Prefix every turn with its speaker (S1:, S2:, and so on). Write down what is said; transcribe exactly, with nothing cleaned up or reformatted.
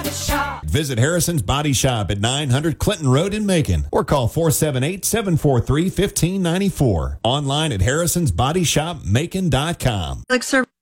S1: Shop.
S2: Visit Harrison's Body Shop at nine hundred Clinton Road in Macon or call four seven eight, seven four three, one five nine four. Online at harrisons body shop macon dot com.
S3: Public service